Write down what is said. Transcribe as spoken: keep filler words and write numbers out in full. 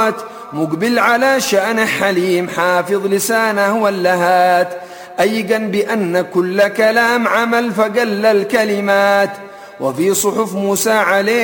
اللغات مقبل على شأنه حليم حافظ لسانه واللهات أيقن بأن كل كلام عمل فقل الكلمات وفي صحف موسى عليه